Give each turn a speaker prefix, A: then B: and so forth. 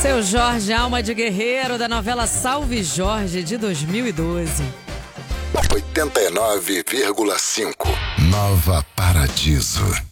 A: Seu Jorge, alma de guerreiro, da novela Salve Jorge, de 2012.
B: 89,5 Nova Paradiso.